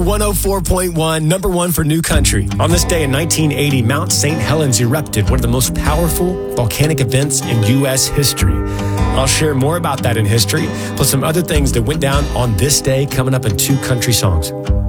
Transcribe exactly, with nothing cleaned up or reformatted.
one oh four point one, number one for New Country. On this day in nineteen eighty, Mount Saint Helens erupted, one of the most powerful volcanic events in U S history. I'll share more about that in history, plus some other things that went down on this day coming up in two country songs.